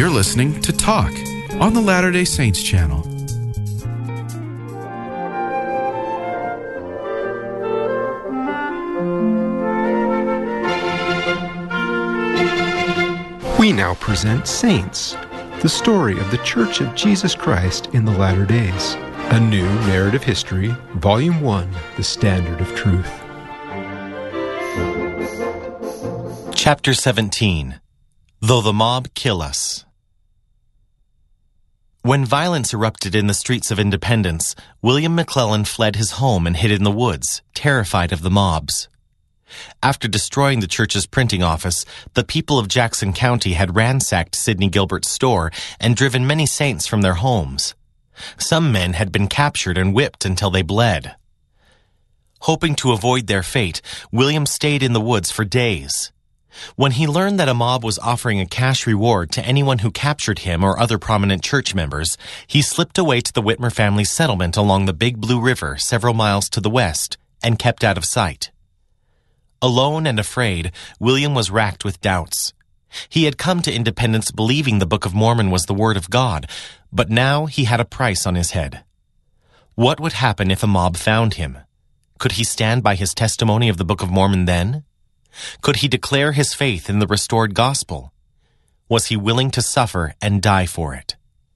You're listening to Talk on the Latter-day Saints channel. We now present Saints, the story of the Church of Jesus Christ in the latter days. A new narrative history, Volume 1, The Standard of Truth. Chapter 17. Though the Mob Kill Us. When violence erupted in the streets of Independence, William McClellan fled his home and hid in the woods, terrified of the mobs. After destroying the church's printing office, the people of Jackson County had ransacked Sidney Gilbert's store and driven many saints from their homes. Some men had been captured and whipped until they bled. Hoping to avoid their fate, William stayed in the woods for days. When he learned that a mob was offering a cash reward to anyone who captured him or other prominent church members, he slipped away to the Whitmer family's settlement along the Big Blue River several miles to the west and kept out of sight. Alone and afraid, William was racked with doubts. He had come to Independence believing the Book of Mormon was the Word of God, but now he had a price on his head. What would happen if a mob found him? Could he stand by his testimony of the Book of Mormon then? Could he declare his faith in the restored gospel? Was he willing to suffer and die for it?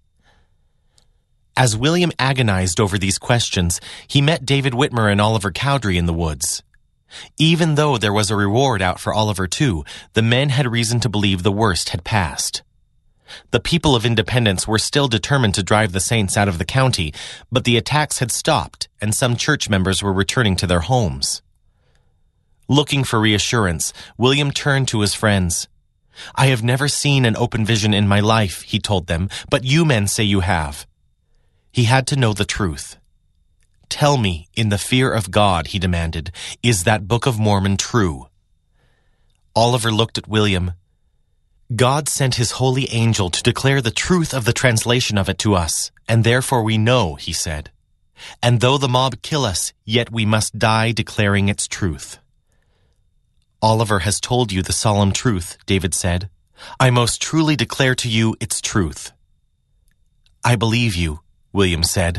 As William agonized over these questions, he met David Whitmer and Oliver Cowdery in the woods. Even though there was a reward out for Oliver too, the men had reason to believe the worst had passed. The people of Independence were still determined to drive the saints out of the county, but the attacks had stopped and some church members were returning to their homes. Looking for reassurance, William turned to his friends. "I have never seen an open vision in my life," he told them, "but you men say you have." He had to know the truth. "Tell me, in the fear of God," he demanded, "is that Book of Mormon true?" Oliver looked at William. "God sent his holy angel to declare the truth of the translation of it to us, and therefore we know," he said. "And though the mob kill us, yet we must die declaring its truth." "Oliver has told you the solemn truth," David said. "I most truly declare to you its truth." "I believe you," William said.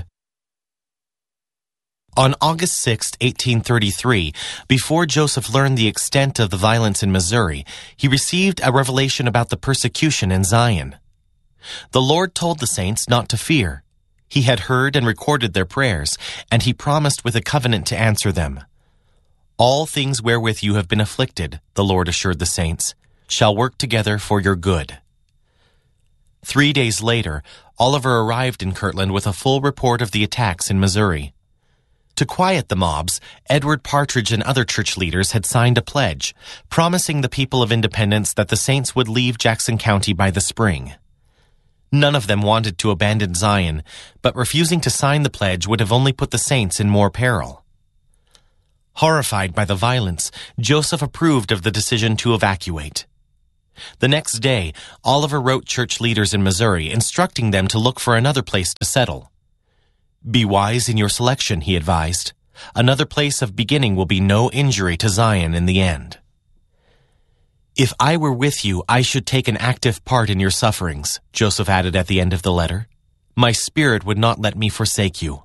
On August 6, 1833, before Joseph learned the extent of the violence in Missouri, he received a revelation about the persecution in Zion. The Lord told the saints not to fear. He had heard and recorded their prayers, and he promised with a covenant to answer them. "All things wherewith you have been afflicted," the Lord assured the saints, "shall work together for your good." 3 days later, Oliver arrived in Kirtland with a full report of the attacks in Missouri. To quiet the mobs, Edward Partridge and other church leaders had signed a pledge, promising the people of Independence that the saints would leave Jackson County by the spring. None of them wanted to abandon Zion, but refusing to sign the pledge would have only put the saints in more peril. Horrified by the violence, Joseph approved of the decision to evacuate. The next day, Oliver wrote church leaders in Missouri, instructing them to look for another place to settle. "Be wise in your selection," he advised. "Another place of beginning will be no injury to Zion in the end." "If I were with you, I should take an active part in your sufferings," Joseph added at the end of the letter. "My spirit would not let me forsake you."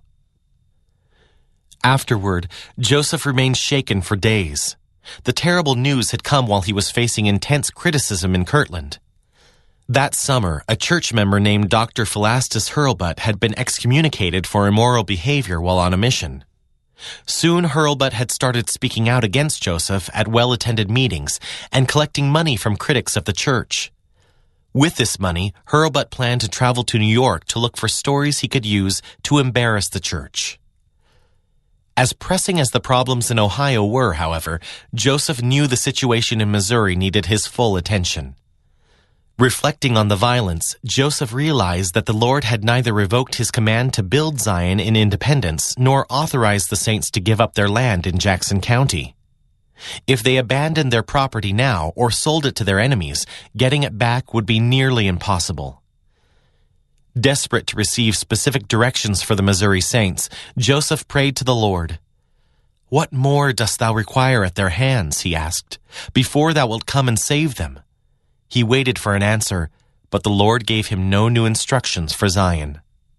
Afterward, Joseph remained shaken for days. The terrible news had come while he was facing intense criticism in Kirtland. That summer, a church member named Dr. Philastus Hurlbut had been excommunicated for immoral behavior while on a mission. Soon Hurlbut had started speaking out against Joseph at well-attended meetings and collecting money from critics of the church. With this money, Hurlbut planned to travel to New York to look for stories he could use to embarrass the church. As pressing as the problems in Ohio were, however, Joseph knew the situation in Missouri needed his full attention. Reflecting on the violence, Joseph realized that the Lord had neither revoked his command to build Zion in Independence nor authorized the saints to give up their land in Jackson County. If they abandoned their property now or sold it to their enemies, getting it back would be nearly impossible. Desperate to receive specific directions for the Missouri saints, Joseph prayed to the Lord. "What more dost thou require at their hands," he asked, "before thou wilt come and save them?" He waited for an answer, but the Lord gave him no new instructions for Zion.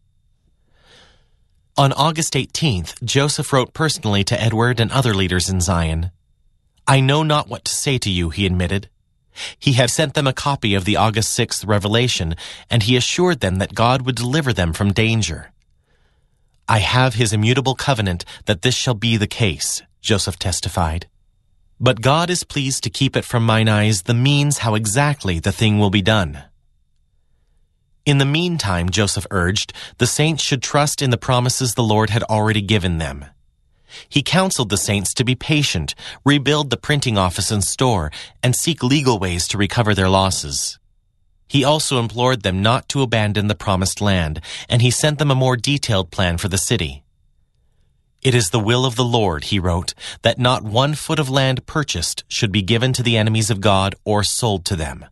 On August 18th, Joseph wrote personally to Edward and other leaders in Zion. "I know not what to say to you," he admitted. He had sent them a copy of the August 6th revelation, and he assured them that God would deliver them from danger. "I have his immutable covenant that this shall be the case," Joseph testified. "But God is pleased to keep it from mine eyes the means how exactly the thing will be done." In the meantime, Joseph urged, the saints should trust in the promises the Lord had already given them. He counseled the saints to be patient, rebuild the printing office and store, and seek legal ways to recover their losses. He also implored them not to abandon the promised land, and he sent them a more detailed plan for the city. "It is the will of the Lord," he wrote, "that not 1 foot of land purchased should be given to the enemies of God or sold to them."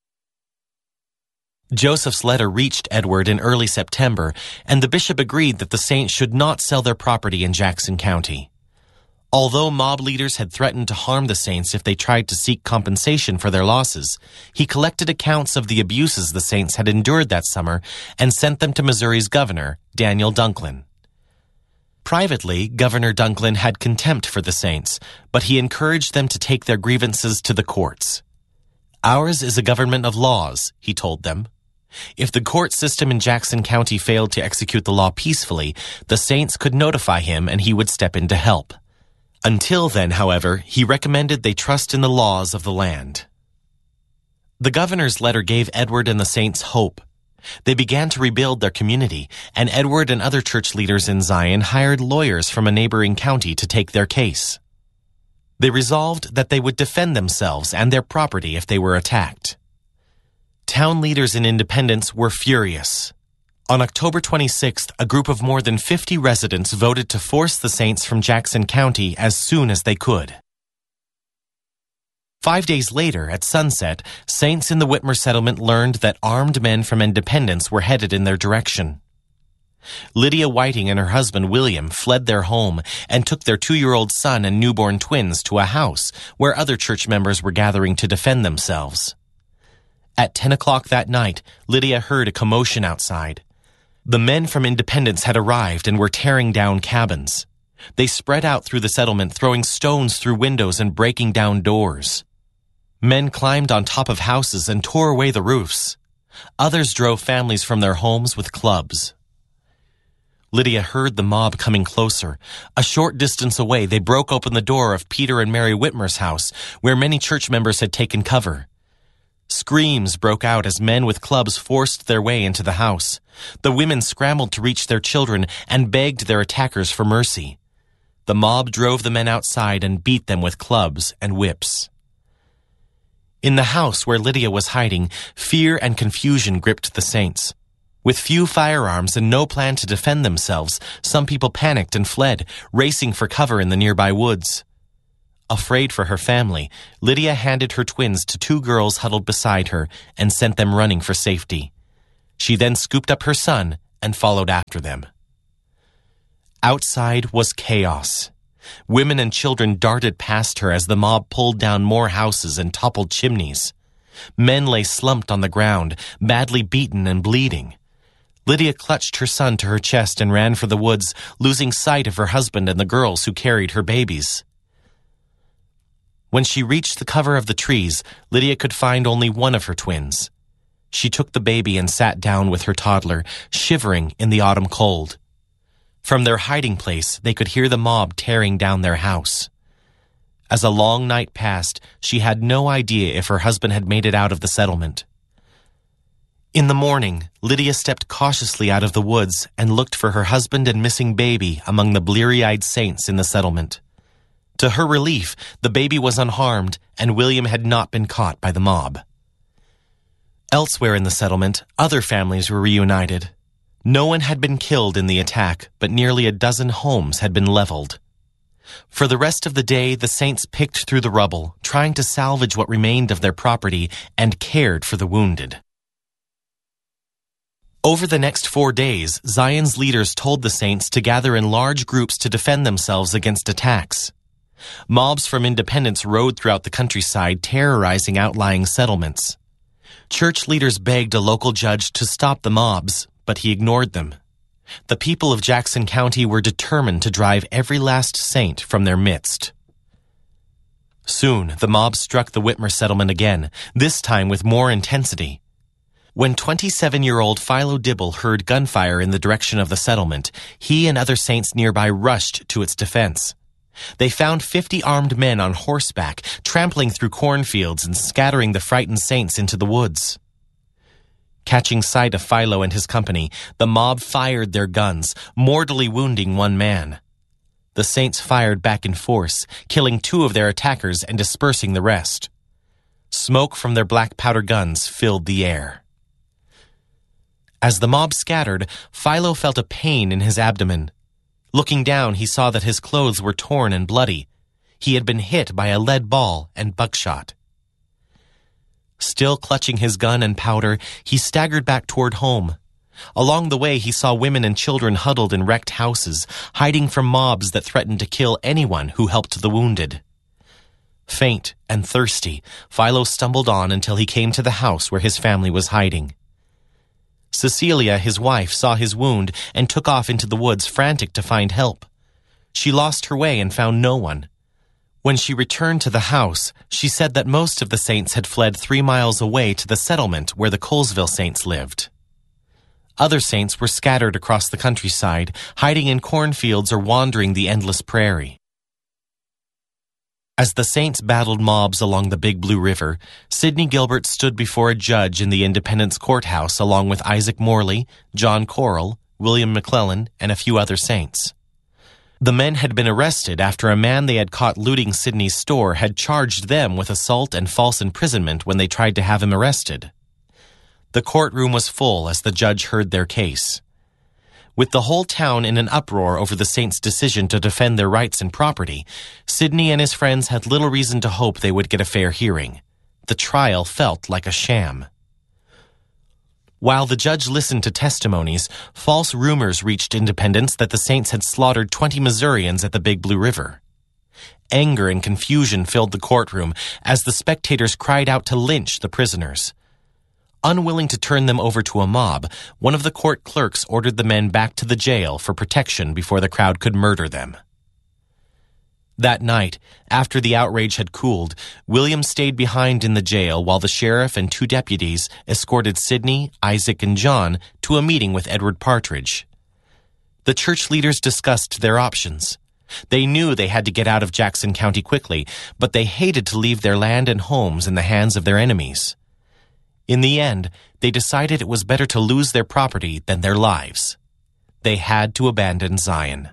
Joseph's letter reached Edward in early September, and the bishop agreed that the saints should not sell their property in Jackson County. Although mob leaders had threatened to harm the saints if they tried to seek compensation for their losses, he collected accounts of the abuses the saints had endured that summer and sent them to Missouri's governor, Daniel Dunklin. Privately, Governor Dunklin had contempt for the saints, but he encouraged them to take their grievances to the courts. "Ours is a government of laws," he told them. If the court system in Jackson County failed to execute the law peacefully, the saints could notify him and he would step in to help. Until then, however, he recommended they trust in the laws of the land. The governor's letter gave Edward and the saints hope. They began to rebuild their community, and Edward and other church leaders in Zion hired lawyers from a neighboring county to take their case. They resolved that they would defend themselves and their property if they were attacked. Town leaders in Independence were furious. On October 26th, a group of more than 50 residents voted to force the saints from Jackson County as soon as they could. 5 days later, at sunset, saints in the Whitmer settlement learned that armed men from Independence were headed in their direction. Lydia Whiting and her husband William fled their home and took their 2-year-old son and newborn twins to a house where other church members were gathering to defend themselves. At 10 o'clock that night, Lydia heard a commotion outside. The men from Independence had arrived and were tearing down cabins. They spread out through the settlement, throwing stones through windows and breaking down doors. Men climbed on top of houses and tore away the roofs. Others drove families from their homes with clubs. Lydia heard the mob coming closer. A short distance away, they broke open the door of Peter and Mary Whitmer's house, where many church members had taken cover. Screams broke out as men with clubs forced their way into the house. The women scrambled to reach their children and begged their attackers for mercy. The mob drove the men outside and beat them with clubs and whips. In the house where Lydia was hiding, fear and confusion gripped the saints. With few firearms and no plan to defend themselves, some people panicked and fled, racing for cover in the nearby woods. Afraid for her family, Lydia handed her twins to 2 girls huddled beside her and sent them running for safety. She then scooped up her son and followed after them. Outside was chaos. Women and children darted past her as the mob pulled down more houses and toppled chimneys. Men lay slumped on the ground, badly beaten and bleeding. Lydia clutched her son to her chest and ran for the woods, losing sight of her husband and the girls who carried her babies. When she reached the cover of the trees, Lydia could find only one of her twins. She took the baby and sat down with her toddler, shivering in the autumn cold. From their hiding place, they could hear the mob tearing down their house. As a long night passed, she had no idea if her husband had made it out of the settlement. In the morning, Lydia stepped cautiously out of the woods and looked for her husband and missing baby among the bleary-eyed saints in the settlement. To her relief, the baby was unharmed and William had not been caught by the mob. Elsewhere in the settlement, other families were reunited. No one had been killed in the attack, but nearly a dozen homes had been leveled. For the rest of the day, the saints picked through the rubble, trying to salvage what remained of their property and cared for the wounded. Over the next 4 days, Zion's leaders told the saints to gather in large groups to defend themselves against attacks. Mobs from Independence rode throughout the countryside, terrorizing outlying settlements. Church leaders begged a local judge to stop the mobs, but he ignored them. The people of Jackson County were determined to drive every last saint from their midst. Soon, the mob struck the Whitmer settlement again, this time with more intensity. When 27-year-old Philo Dibble heard gunfire in the direction of the settlement, he and other saints nearby rushed to its defense. They found 50 armed men on horseback, trampling through cornfields and scattering the frightened saints into the woods. Catching sight of Philo and his company, the mob fired their guns, mortally wounding one man. The saints fired back in force, killing 2 of their attackers and dispersing the rest. Smoke from their black powder guns filled the air. As the mob scattered, Philo felt a pain in his abdomen. Looking down, he saw that his clothes were torn and bloody. He had been hit by a lead ball and buckshot. Still clutching his gun and powder, he staggered back toward home. Along the way, he saw women and children huddled in wrecked houses, hiding from mobs that threatened to kill anyone who helped the wounded. Faint and thirsty, Philo stumbled on until he came to the house where his family was hiding. Cecilia, his wife, saw his wound and took off into the woods, frantic to find help. She lost her way and found no one. When she returned to the house, she said that most of the saints had fled 3 miles away to the settlement where the Colesville saints lived. Other saints were scattered across the countryside, hiding in cornfields or wandering the endless prairie. As the saints battled mobs along the Big Blue River, Sidney Gilbert stood before a judge in the Independence Courthouse along with Isaac Morley, John Corrill, William McClellan, and a few other saints. The men had been arrested after a man they had caught looting Sidney's store had charged them with assault and false imprisonment when they tried to have him arrested. The courtroom was full as the judge heard their case. With the whole town in an uproar over the saints' decision to defend their rights and property, Sidney and his friends had little reason to hope they would get a fair hearing. The trial felt like a sham. While the judge listened to testimonies, false rumors reached Independence that the saints had slaughtered 20 Missourians at the Big Blue River. Anger and confusion filled the courtroom as the spectators cried out to lynch the prisoners. Unwilling to turn them over to a mob, one of the court clerks ordered the men back to the jail for protection before the crowd could murder them. That night, after the outrage had cooled, William stayed behind in the jail while the sheriff and 2 deputies escorted Sidney, Isaac, and John to a meeting with Edward Partridge. The church leaders discussed their options. They knew they had to get out of Jackson County quickly, but they hated to leave their land and homes in the hands of their enemies. In the end, they decided it was better to lose their property than their lives. They had to abandon Zion.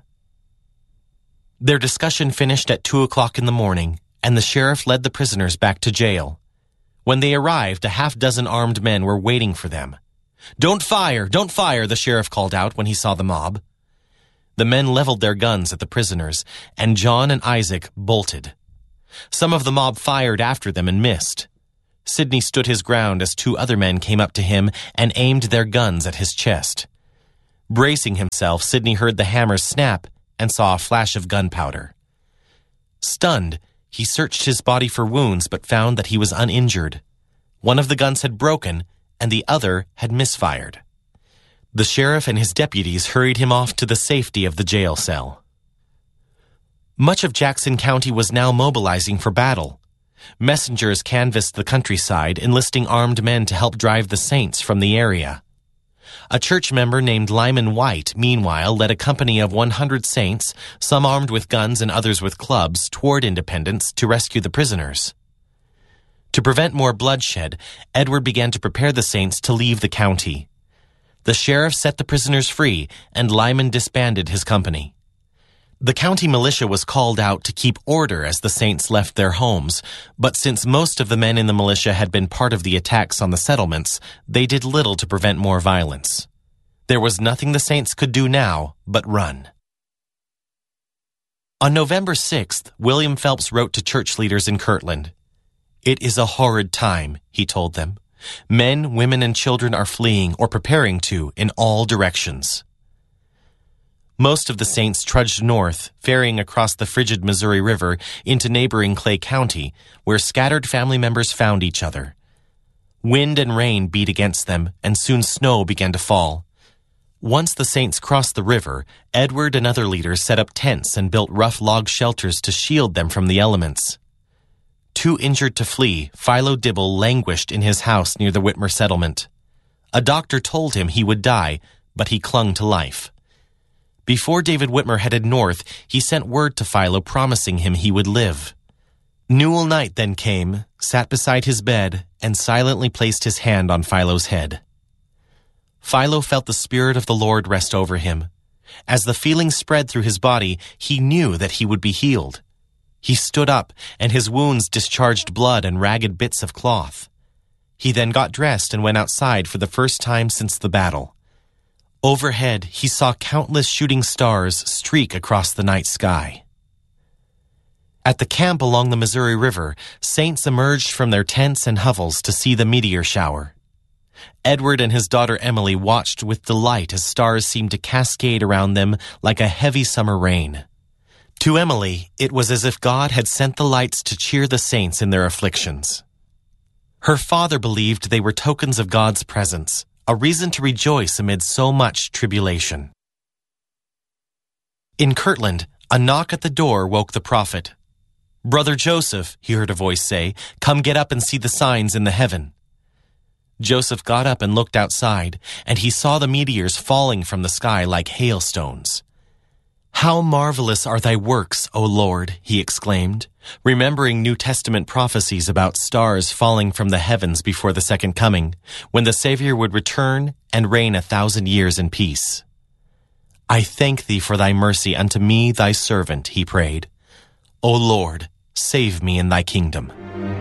Their discussion finished at 2 o'clock in the morning, and the sheriff led the prisoners back to jail. When they arrived, a half-dozen armed men were waiting for them. "Don't fire! Don't fire!" the sheriff called out when he saw the mob. The men leveled their guns at the prisoners, and John and Isaac bolted. Some of the mob fired after them and missed. Sidney stood his ground as 2 other men came up to him and aimed their guns at his chest. Bracing himself, Sidney heard the hammers snap and saw a flash of gunpowder. Stunned, he searched his body for wounds but found that he was uninjured. One of the guns had broken and the other had misfired. The sheriff and his deputies hurried him off to the safety of the jail cell. Much of Jackson County was now mobilizing for battle. Messengers canvassed the countryside, enlisting armed men to help drive the saints from the area. A church member named Lyman White, meanwhile, led a company of 100 saints, some armed with guns and others with clubs, toward Independence to rescue the prisoners. To prevent more bloodshed, Edward began to prepare the saints to leave the county. The sheriff set the prisoners free, and Lyman disbanded his company. The county militia was called out to keep order as the saints left their homes, but since most of the men in the militia had been part of the attacks on the settlements, they did little to prevent more violence. There was nothing the saints could do now but run. On November 6th, William Phelps wrote to church leaders in Kirtland. "It is a horrid time," he told them. "Men, women, and children are fleeing or preparing to in all directions." Most of the saints trudged north, ferrying across the frigid Missouri River into neighboring Clay County, where scattered family members found each other. Wind and rain beat against them, and soon snow began to fall. Once the saints crossed the river, Edward and other leaders set up tents and built rough log shelters to shield them from the elements. Too injured to flee, Philo Dibble languished in his house near the Whitmer settlement. A doctor told him he would die, but he clung to life. Before David Whitmer headed north, he sent word to Philo promising him he would live. Newell Knight then came, sat beside his bed, and silently placed his hand on Philo's head. Philo felt the Spirit of the Lord rest over him. As the feeling spread through his body, he knew that he would be healed. He stood up, and his wounds discharged blood and ragged bits of cloth. He then got dressed and went outside for the first time since the battle. Overhead, he saw countless shooting stars streak across the night sky. At the camp along the Missouri River, saints emerged from their tents and hovels to see the meteor shower. Edward and his daughter Emily watched with delight as stars seemed to cascade around them like a heavy summer rain. To Emily, it was as if God had sent the lights to cheer the saints in their afflictions. Her father believed they were tokens of God's presence, a reason to rejoice amid so much tribulation. In Kirtland, a knock at the door woke the prophet. "Brother Joseph," he heard a voice say, "come get up and see the signs in the heaven." Joseph got up and looked outside, and he saw the meteors falling from the sky like hailstones. "How marvelous are thy works, O Lord," he exclaimed, remembering New Testament prophecies about stars falling from the heavens before the second coming, when the Savior would return and reign 1,000 years in peace. "I thank thee for thy mercy unto me, thy servant," he prayed. "O Lord, save me in thy kingdom."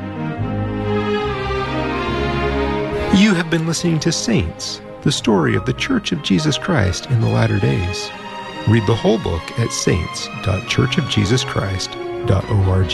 You have been listening to Saints, the story of the Church of Jesus Christ in the latter days. Read the whole book at saints.churchofjesuschrist.org.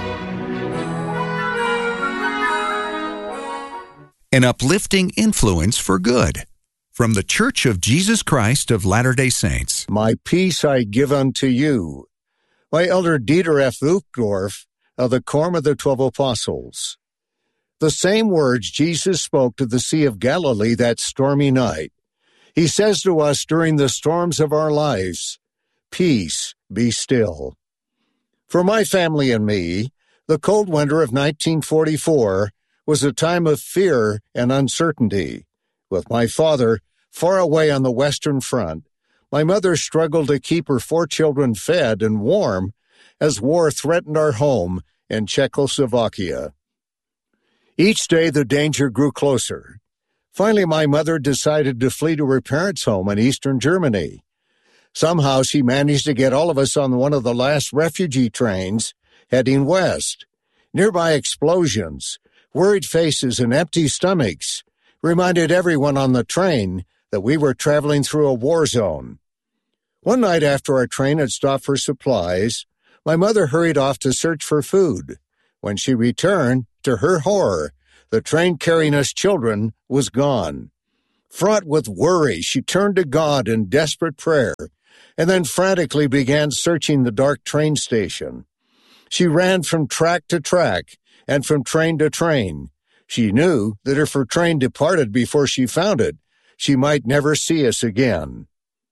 An uplifting influence for good. From the Church of Jesus Christ of Latter-day Saints. My peace I give unto you. By Elder Dieter F. Uchtdorf of the Quorum of the 12 Apostles. The same words Jesus spoke to the Sea of Galilee that stormy night. He says to us during the storms of our lives, "Peace, be still." For my family and me, the cold winter of 1944 was a time of fear and uncertainty. With my father far away on the Western Front, my mother struggled to keep her 4 children fed and warm as war threatened our home in Czechoslovakia. Each day the danger grew closer. Finally, my mother decided to flee to her parents' home in eastern Germany. Somehow she managed to get all of us on one of the last refugee trains heading west. Nearby explosions, worried faces, and empty stomachs reminded everyone on the train that we were traveling through a war zone. One night after our train had stopped for supplies, my mother hurried off to search for food. When she returned, to her horror, the train carrying us children was gone. Fraught with worry, she turned to God in desperate prayer and then frantically began searching the dark train station. She ran from track to track and from train to train. She knew that if her train departed before she found it, she might never see us again.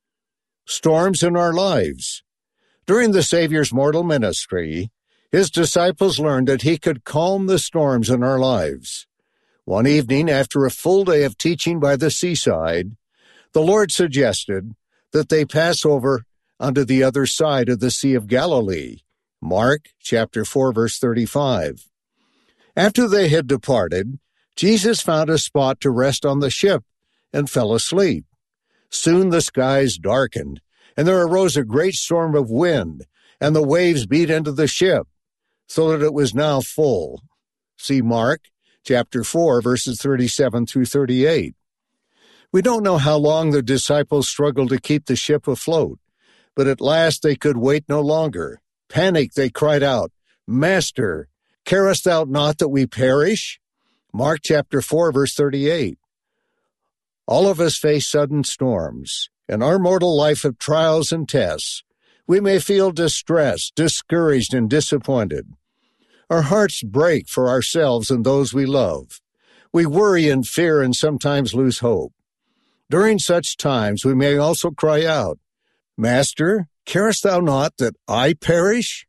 Storms in our lives. During the Savior's mortal ministry, his disciples learned that he could calm the storms in our lives. One evening, after a full day of teaching by the seaside, the Lord suggested that they pass over onto the other side of the Sea of Galilee. Mark chapter 4, verse 35. After they had departed, Jesus found a spot to rest on the ship and fell asleep. Soon the skies darkened, and there arose a great storm of wind, and the waves beat into the ship, so that it was now full. See Mark chapter 4, verses 37 through 38. We don't know how long the disciples struggled to keep the ship afloat, but at last they could wait no longer. Panicked, they cried out, "Master, carest thou not that we perish?" Mark chapter 4, verse 38. All of us face sudden storms. In our mortal life of trials and tests, we may feel distressed, discouraged, and disappointed. Our hearts break for ourselves and those we love. We worry and fear and sometimes lose hope. During such times we may also cry out, Master, carest thou not that I perish?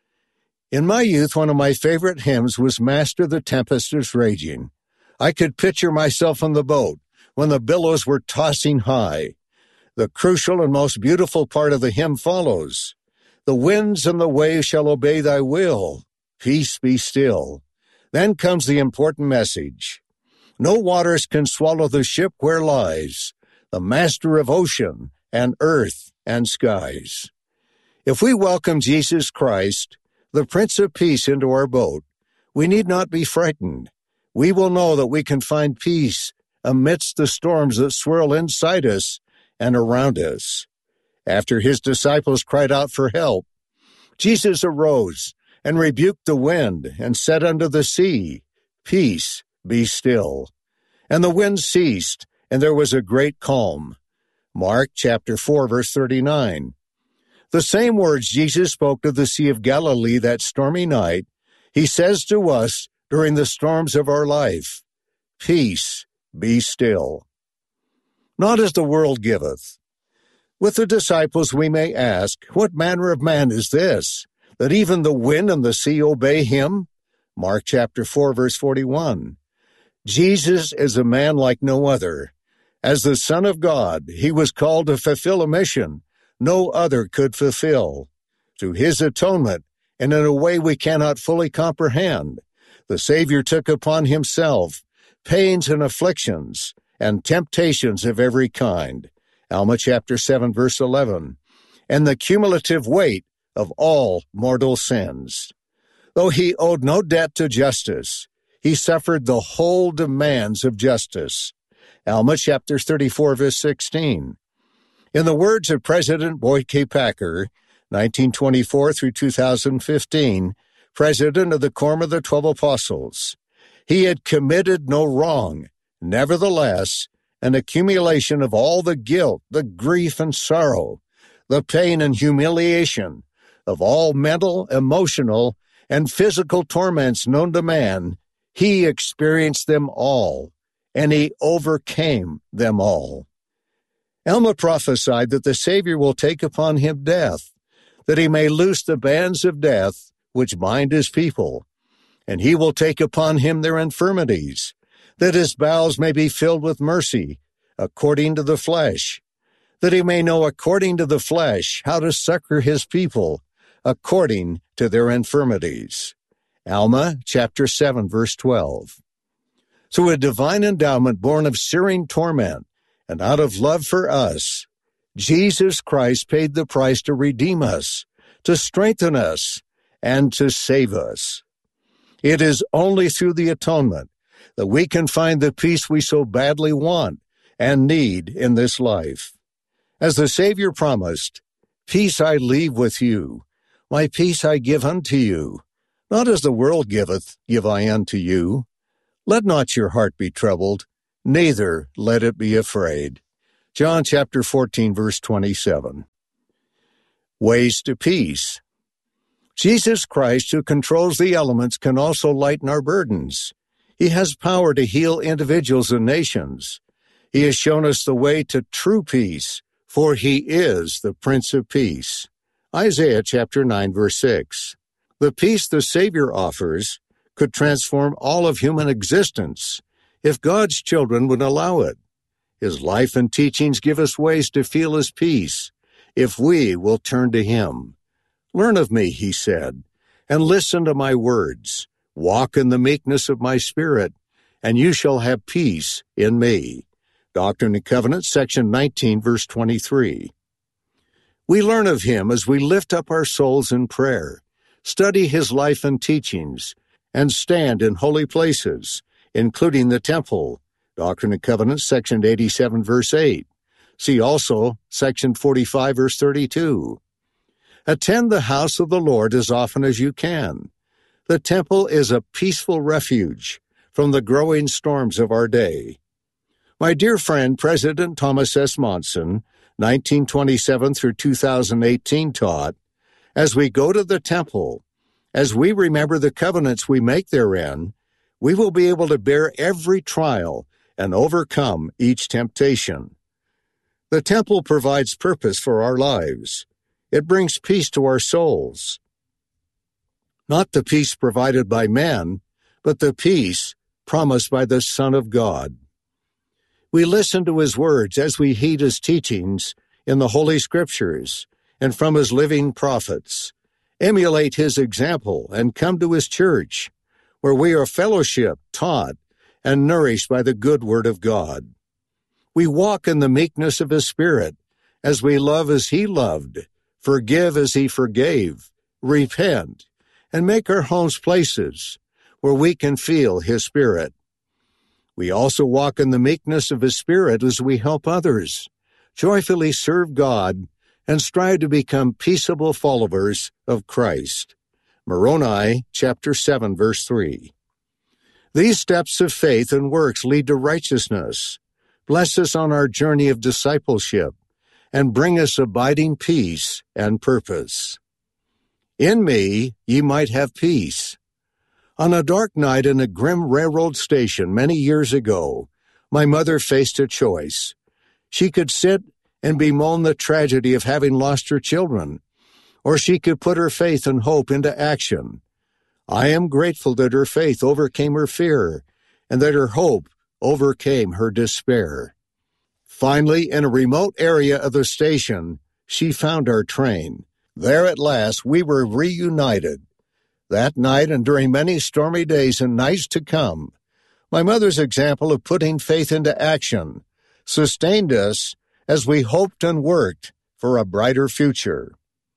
In my youth, one of my favorite hymns was Master, the Tempest is Raging. I could picture myself on the boat when the billows were tossing high. The crucial and most beautiful part of the hymn follows. The winds and the waves shall obey thy will. Peace be still. Then comes the important message. No waters can swallow the ship where lies the master of ocean and earth and skies. If we welcome Jesus Christ, the Prince of Peace, into our boat, we need not be frightened. We will know that we can find peace amidst the storms that swirl inside us and around us. After his disciples cried out for help, Jesus arose and rebuked the wind and said unto the sea, Peace, be still. And the wind ceased, and there was a great calm. Mark chapter 4, verse 39. The same words Jesus spoke to the Sea of Galilee that stormy night, he says to us during the storms of our life, Peace, be still. Not as the world giveth. With the disciples we may ask, What manner of man is this, that even the wind and the sea obey him? Mark chapter 4, verse 41. Jesus is a man like no other. As the Son of God, he was called to fulfill a mission no other could fulfill. Through his atonement, and in a way we cannot fully comprehend, the Savior took upon himself pains and afflictions and temptations of every kind. Alma chapter 7, verse 11. And the cumulative weight of all mortal sins. Though he owed no debt to justice, he suffered the whole demands of justice. Alma chapter 34, verse 16. In the words of President Boyd K. Packer, 1924 through 2015, president of the Quorum of the 12 Apostles, he had committed no wrong, nevertheless, an accumulation of all the guilt, the grief and sorrow, the pain and humiliation of all mental, emotional, and physical torments known to man, he experienced them all, and he overcame them all. Alma prophesied that the Savior will take upon him death, that he may loose the bands of death which bind his people, and he will take upon him their infirmities, that his bowels may be filled with mercy, according to the flesh, that he may know according to the flesh how to succor his people, according to their infirmities. Alma chapter 7, verse 12. Through a divine endowment born of searing torment, and out of love for us, Jesus Christ paid the price to redeem us, to strengthen us, and to save us. It is only through the atonement that we can find the peace we so badly want and need in this life. As the Savior promised, Peace I leave with you, my peace I give unto you. Not as the world giveth, give I unto you. Let not your heart be troubled, neither let it be afraid. John chapter 14, verse 27. Ways to peace. Jesus Christ, who controls the elements, can also lighten our burdens. He has power to heal individuals and nations. He has shown us the way to true peace, for he is the Prince of Peace. Isaiah chapter 9, verse 6. The peace the Savior offers could transform all of human existence if God's children would allow it. His life and teachings give us ways to feel his peace if we will turn to him. Learn of me, he said, and listen to my words. Walk in the meekness of my spirit, and you shall have peace in me. Doctrine and Covenants, section 19, verse 23. We learn of him as we lift up our souls in prayer, study his life and teachings, and stand in holy places, including the temple. Doctrine and Covenants, section 87, verse 8. See also section 45, verse 32. Attend the house of the Lord as often as you can. The temple is a peaceful refuge from the growing storms of our day. My dear friend, President Thomas S. Monson, 1927 through 2018, taught, as we go to the temple, as we remember the covenants we make therein, we will be able to bear every trial and overcome each temptation. The temple provides purpose for our lives. It brings peace to our souls. Not the peace provided by man, but the peace promised by the Son of God. We listen to his words as we heed his teachings in the Holy Scriptures and from his living prophets. Emulate his example and come to his church, where we are fellowshiped, taught, and nourished by the good word of God. We walk in the meekness of his Spirit as we love as he loved, forgive as he forgave, repent, and make our homes places where we can feel his Spirit. We also walk in the meekness of his Spirit as we help others, joyfully serve God, and strive to become peaceable followers of Christ. Moroni, chapter 7, verse 3. These steps of faith and works lead to righteousness, bless us on our journey of discipleship, and bring us abiding peace and purpose. In me ye might have peace. On a dark night in a grim railroad station many years ago, my mother faced a choice. She could sit and bemoan the tragedy of having lost her children, or she could put her faith and hope into action. I am grateful that her faith overcame her fear, and that her hope overcame her despair. Finally, in a remote area of the station, she found our train. There at last we were reunited. That night and during many stormy days and nights to come, my mother's example of putting faith into action sustained us as we hoped and worked for a brighter future.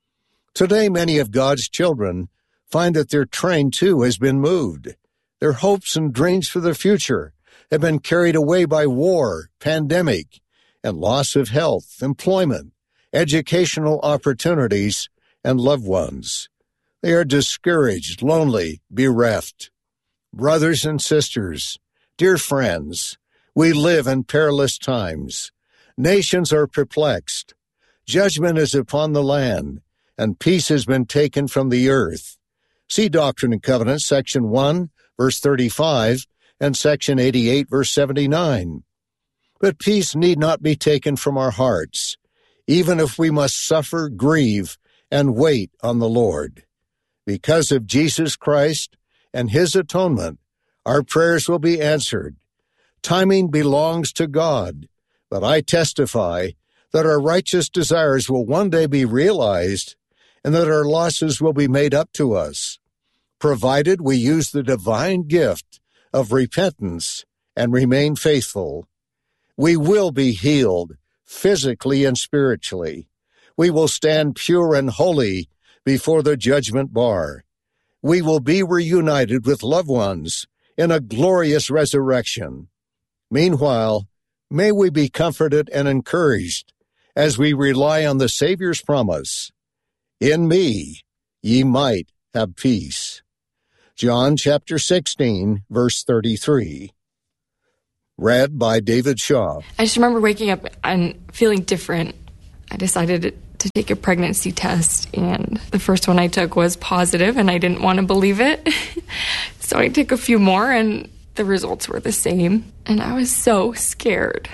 Today, many of God's children find that their train too has been moved. Their hopes and dreams for the future have been carried away by war, pandemic, and loss of health, employment, educational opportunities, and loved ones. They are discouraged, lonely, bereft. Brothers and sisters, dear friends, we live in perilous times. Nations are perplexed. Judgment is upon the land, and peace has been taken from the earth. See Doctrine and Covenants, section 1, verse 35, and section 88, verse 79. But peace need not be taken from our hearts, even if we must suffer, grieve, and wait on the Lord. Because of Jesus Christ and his atonement, our prayers will be answered. Timing belongs to God, but I testify that our righteous desires will one day be realized and that our losses will be made up to us, provided we use the divine gift of repentance and remain faithful. We will be healed physically and spiritually. We will stand pure and holy before the judgment bar. We will be reunited with loved ones in a glorious resurrection. Meanwhile, may we be comforted and encouraged as we rely on the Savior's promise, "In me ye might have peace." John chapter 16, verse 33. Read by David Shaw. I just remember waking up and feeling different. I decided to take a pregnancy test, and the first one I took was positive, and I didn't want to believe it. So I took a few more, and the results were the same, and I was so scared.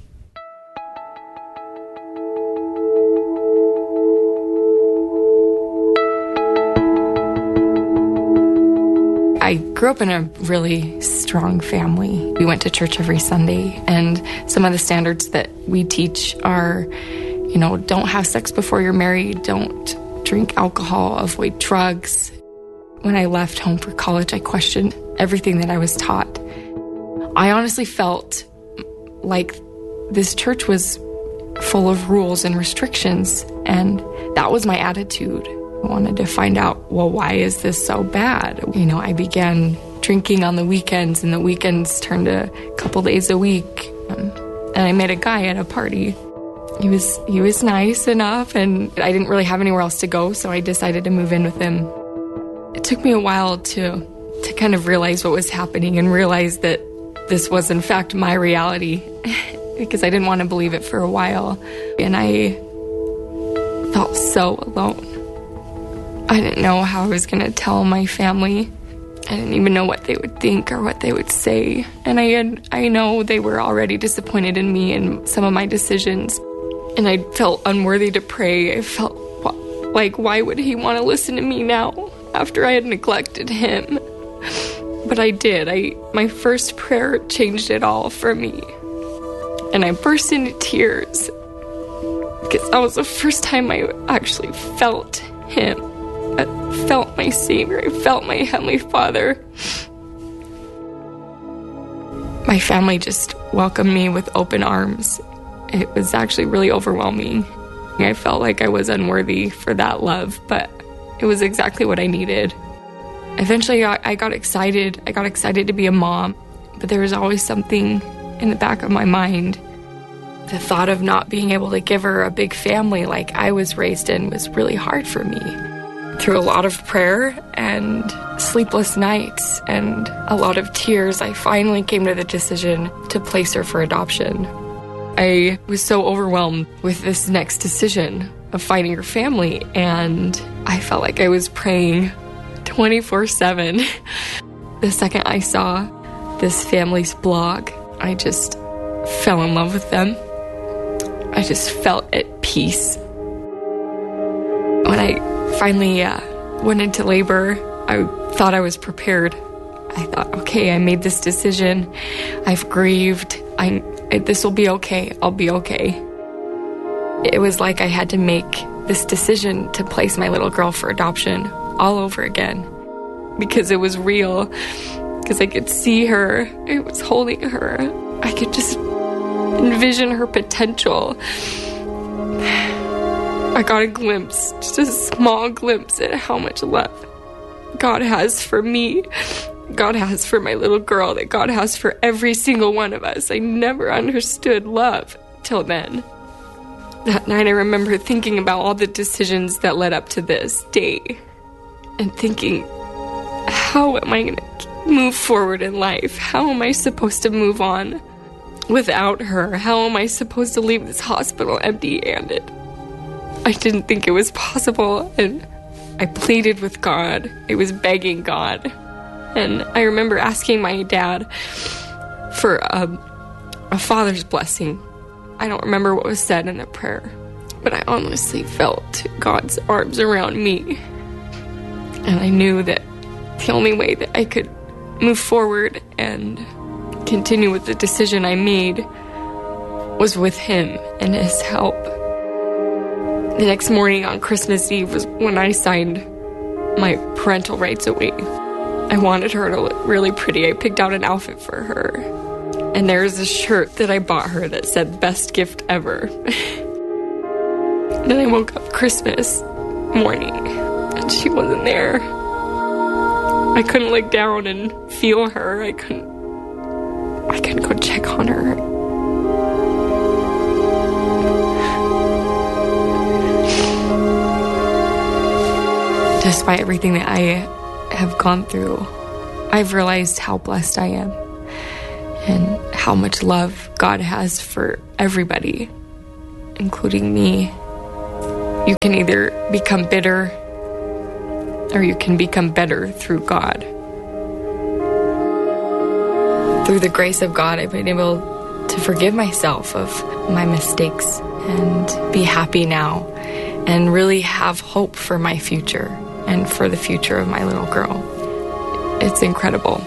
I grew up in a really strong family. We went to church every Sunday, and some of the standards that we teach are, don't have sex before you're married, don't drink alcohol, avoid drugs. When I left home for college, I questioned everything that I was taught. I honestly felt like this church was full of rules and restrictions, and that was my attitude. I wanted to find out, why is this so bad? I began drinking on the weekends, and the weekends turned to a couple days a week. And I met a guy at a party. He was nice enough, and I didn't really have anywhere else to go, so I decided to move in with him. It took me a while to kind of realize what was happening and realize that this was, in fact, my reality, because I didn't want to believe it for a while. And I felt so alone. I didn't know how I was going to tell my family. I didn't even know what they would think or what they would say. And I know they were already disappointed in me and some of my decisions. And I felt unworthy to pray. I felt like, why would he want to listen to me now after I had neglected him? But I did. My first prayer changed it all for me. And I burst into tears because that was the first time I actually felt him. I felt my Savior. I felt my Heavenly Father. My family just welcomed me with open arms. It was actually really overwhelming. I felt like I was unworthy for that love, but it was exactly what I needed. Eventually, I got excited. I got excited to be a mom, but there was always something in the back of my mind. The thought of not being able to give her a big family like I was raised in was really hard for me. Through a lot of prayer and sleepless nights and a lot of tears, I finally came to the decision to place her for adoption. I was so overwhelmed with this next decision of finding her family, and I felt like I was praying 24/7. The second I saw this family's blog, I just fell in love with them. I just felt at peace. When I finally went into labor, I thought I was prepared. I thought, okay, I made this decision. I've grieved. This will be okay. I'll be okay. It was like I had to make this decision to place my little girl for adoption all over again because it was real, because I could see her. I was holding her. I could just envision her potential. I got a glimpse, just a small glimpse at how much love God has for me, God has for my little girl, that God has for every single one of us. I never understood love till then. That night I remember thinking about all the decisions that led up to this day and thinking, how am I going to move forward in life? How am I supposed to move on without her? How am I supposed to leave this hospital empty-handed? I didn't think it was possible, and I pleaded with God. I was begging God. And I remember asking my dad for a father's blessing. I don't remember what was said in the prayer, but I honestly felt God's arms around me. And I knew that the only way that I could move forward and continue with the decision I made was with him and his help. The next morning on Christmas Eve was when I signed my parental rights away. I wanted her to look really pretty. I picked out an outfit for her. And there's a shirt that I bought her that said, "Best gift ever." Then I woke up Christmas morning and she wasn't there. I couldn't look down and feel her. I couldn't go check on her. Despite everything that I have gone through, I've realized how blessed I am and how much love God has for everybody, including me. You can either become bitter or you can become better through God. Through the grace of God, I've been able to forgive myself of my mistakes and be happy now and really have hope for my future and for the future of my little girl. It's incredible.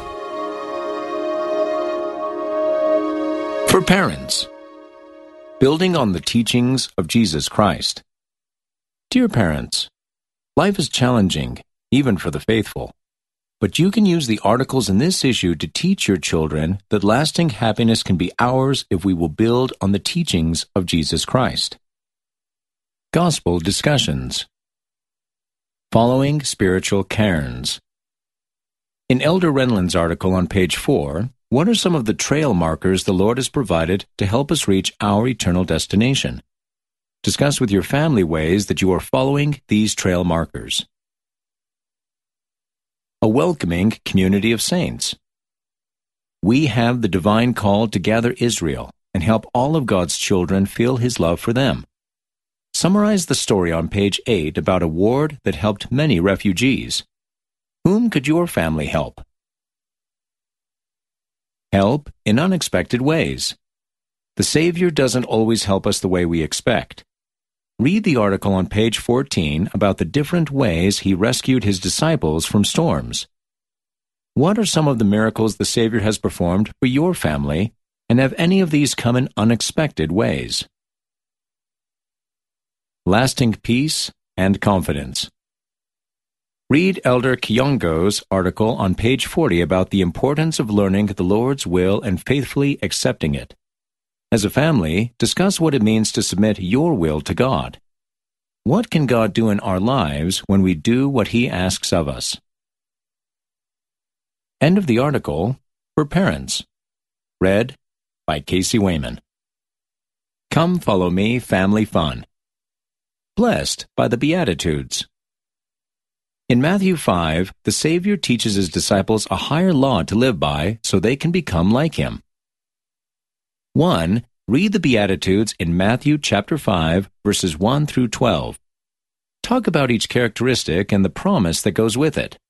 For parents, building on the teachings of Jesus Christ. Dear parents, life is challenging, even for the faithful. But you can use the articles in this issue to teach your children that lasting happiness can be ours if we will build on the teachings of Jesus Christ. Gospel discussions. Following spiritual cairns. In Elder Renlund's article on page 4, what are some of the trail markers the Lord has provided to help us reach our eternal destination? Discuss with your family ways that you are following these trail markers. A welcoming community of saints. We have the divine call to gather Israel and help all of God's children feel His love for them. Summarize the story on page 8 about a ward that helped many refugees. Whom could your family help? Help in unexpected ways. The Savior doesn't always help us the way we expect. Read the article on page 14 about the different ways he rescued his disciples from storms. What are some of the miracles the Savior has performed for your family, and have any of these come in unexpected ways? Lasting peace and confidence. Read Elder Kiyongo's article on page 40 about the importance of learning the Lord's will and faithfully accepting it. As a family, discuss what it means to submit your will to God. What can God do in our lives when we do what He asks of us? End of the article for parents. Read by Casey Wayman. Come Follow Me Family Fun. Blessed by the Beatitudes. In Matthew 5, the Savior teaches His disciples a higher law to live by so they can become like Him. 1. Read the Beatitudes in Matthew chapter 5, verses 1 through 12. Talk about each characteristic and the promise that goes with it.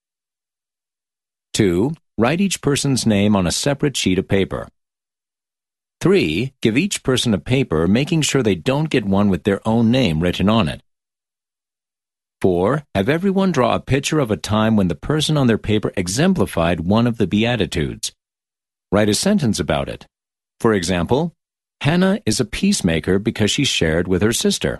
2. Write each person's name on a separate sheet of paper. 3. Give each person a paper, making sure they don't get one with their own name written on it. 4. Have everyone draw a picture of a time when the person on their paper exemplified one of the Beatitudes. Write a sentence about it. For example, Hannah is a peacemaker because she shared with her sister.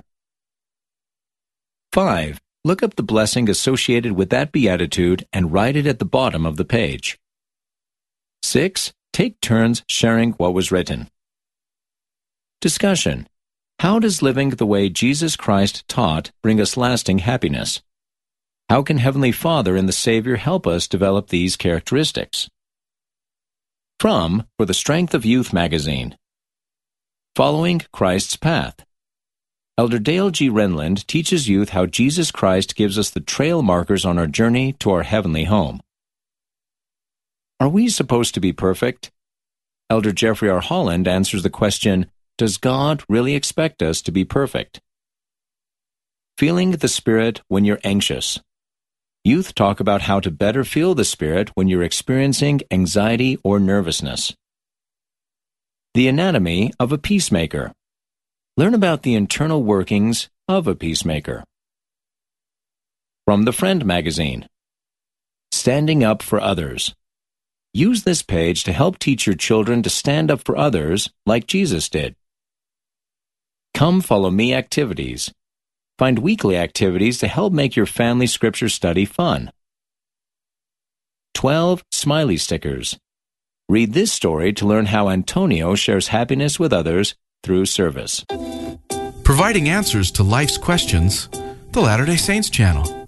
5. Look up the blessing associated with that beatitude and write it at the bottom of the page. 6. Take turns sharing what was written. Discussion. How does living the way Jesus Christ taught bring us lasting happiness? How can Heavenly Father and the Savior help us develop these characteristics? From For the Strength of Youth magazine. Following Christ's Path. Elder Dale G. Renlund teaches youth how Jesus Christ gives us the trail markers on our journey to our heavenly home. Are we supposed to be perfect? Elder Jeffrey R. Holland answers the question, does God really expect us to be perfect? Feeling the Spirit when you're anxious. Youth talk about how to better feel the Spirit when you're experiencing anxiety or nervousness. The Anatomy of a Peacemaker. Learn about the internal workings of a peacemaker. From the Friend magazine. Standing up for others. Use this page to help teach your children to stand up for others like Jesus did. Come Follow Me activities. Find weekly activities to help make your family scripture study fun. 12 smiley stickers. Read this story to learn how Antonio shares happiness with others through service. Providing answers to life's questions, the Latter-day Saints Channel.